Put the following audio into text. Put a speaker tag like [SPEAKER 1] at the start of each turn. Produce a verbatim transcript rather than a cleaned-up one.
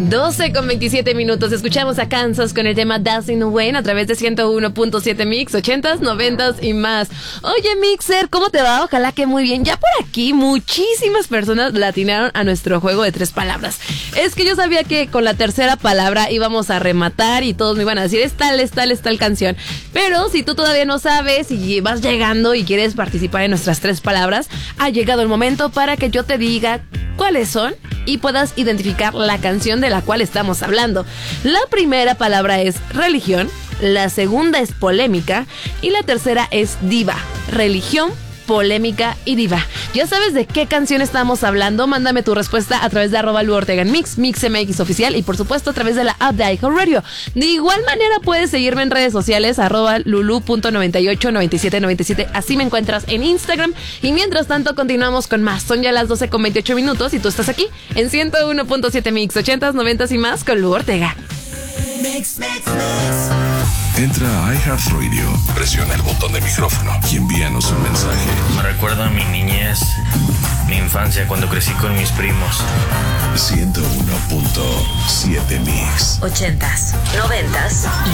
[SPEAKER 1] doce con veintisiete minutos. Escuchamos a Kansas con el tema Dancing Wayne a través de ciento uno punto siete Mix, ochentas, noventas y más. Oye, Mixer, ¿cómo te va? Ojalá que muy bien. Ya por aquí muchísimas personas latinaron a nuestro juego de tres palabras. Es que yo sabía que con la tercera palabra íbamos a rematar y todos me iban a decir es tal, es tal, es tal canción. Pero si tú todavía no sabes y vas llegando y quieres participar en nuestras tres palabras, ha llegado el momento para que yo te diga cuáles son y puedas identificar la canción de la cual estamos hablando. La primera palabra es religión, la segunda es polémica y la tercera es diva. Religión, polémica y diva. ¿Ya sabes de qué canción estamos hablando? Mándame tu respuesta a través de arroba Lu Ortega en Mix, MixMX Oficial y por supuesto a través de la app de iHeartRadio. De igual manera puedes seguirme en redes sociales arroba lulu punto noventa y ocho noventa y siete noventa y siete. Así me encuentras en Instagram. Y mientras tanto continuamos con más. Son ya las doce con veintiocho minutos y tú estás aquí en ciento uno punto siete Mix, ochentas, noventas y más con Lu Ortega.
[SPEAKER 2] Mix, mix, mix. Entra a iHeartRadio, presiona el botón de micrófono y envíanos un mensaje.
[SPEAKER 3] Me recuerda a mi niñez, mi infancia cuando crecí con mis primos.
[SPEAKER 2] ciento uno punto siete Mix.
[SPEAKER 4] Ochentas, noventas y